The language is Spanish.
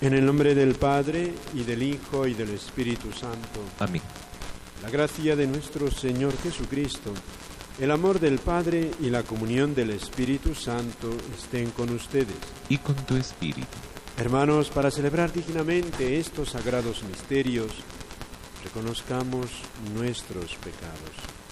En el nombre del Padre, y del Hijo, y del Espíritu Santo. Amén. La gracia de nuestro Señor Jesucristo, el amor del Padre y la comunión del Espíritu Santo estén con ustedes. Y con tu espíritu. Hermanos, para celebrar dignamente estos sagrados misterios, reconozcamos nuestros pecados.